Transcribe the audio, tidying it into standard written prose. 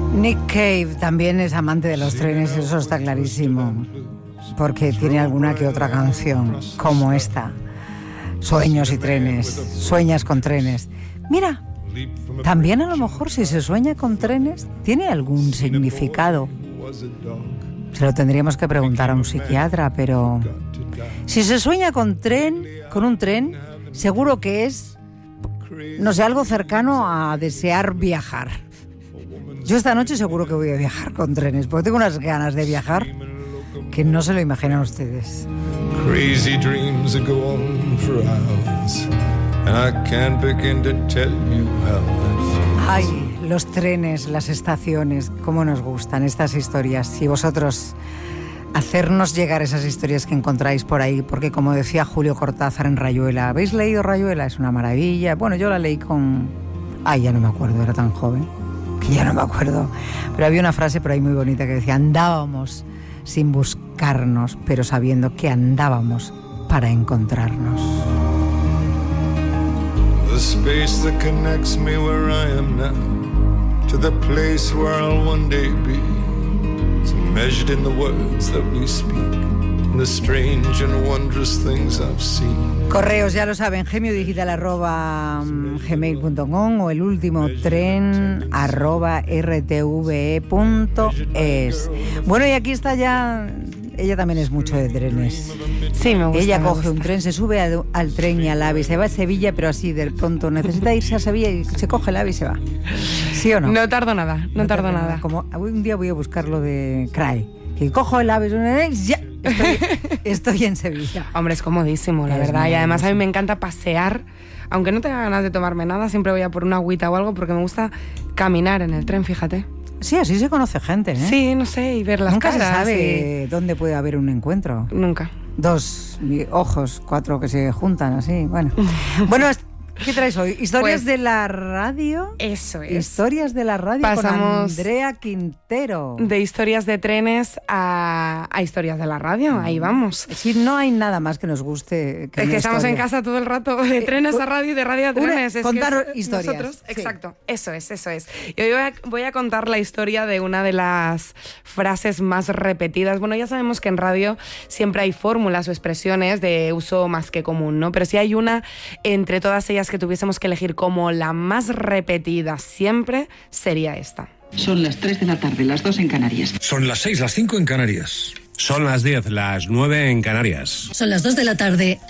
Nick Cave también es amante de los trenes, eso está clarísimo, porque tiene alguna que otra canción, como esta, Sueños y trenes, sueñas con trenes. Mira, también a lo mejor si se sueña con trenes, tiene algún significado. Se lo tendríamos que preguntar a un psiquiatra, pero si se sueña con un tren, seguro que es, no sé, algo cercano a desear viajar. Yo esta noche seguro que voy a viajar con trenes, porque tengo unas ganas de viajar que no se lo imaginan ustedes. Crazy dreams that go on for hours, and I can't begin to tell you how that feels. Ay, los trenes, las estaciones, cómo nos gustan estas historias. Y vosotros, hacernos llegar esas historias que encontráis por ahí, porque como decía Julio Cortázar en Rayuela, ¿habéis leído Rayuela? Es una maravilla. Bueno, yo la leí con... Ay, ya no me acuerdo, era tan joven, que ya no me acuerdo. Pero había una frase por ahí muy bonita que decía: andábamos sin buscarnos, pero sabiendo que andábamos para encontrarnos. The space that connects me where I am now to the place where I'll one day be is measured in the words that we speak, and the strange and wondrous things I've seen. Correos, ya lo saben, gmail.com o el último tren @rtve.es. Bueno, y aquí está ya... Ella también es mucho de trenes. Sí, me gusta. Ella coge un tren, se sube al tren y al AVE, se va a Sevilla, pero así de pronto necesita irse a Sevilla y se coge el AVE y se va. ¿Sí o no? No tardo nada, no tardo nada. Como un día voy a buscar lo de CRAE, que cojo el AVE, ya estoy en Sevilla. Hombre, es comodísimo, la verdad. Y además a mí me encanta pasear. Aunque no tenga ganas de tomarme nada, siempre voy a por una agüita o algo, porque me gusta caminar en el tren, fíjate. Sí, así se conoce gente, ¿eh? Sí, no sé, y ver las Nunca caras. Se sabe dónde puede haber un encuentro. Nunca. 2 ojos, 4 que se juntan así, bueno. Bueno, ¿qué traes hoy? ¿Historias de la radio? Eso es. Historias de la radio. Pasamos con Andrea Quintero. De historias de trenes a historias de la radio, ahí vamos. Sí, no hay nada más que nos guste. Es que estamos en casa todo el rato, de trenes a radio y de radio a trenes. Contar historias. Nosotros, sí. Exacto, eso es. Y hoy voy a contar la historia de una de las frases más repetidas. Bueno, ya sabemos que en radio siempre hay fórmulas o expresiones de uso más que común, ¿no? Pero si hay una entre todas ellas que tuviésemos que elegir como la más repetida siempre, sería esta. Son las 3 de la tarde, las 2 en Canarias. Son las 6, las 5 en Canarias. Son las 10, las 9 en Canarias. Son las 2 de la tarde.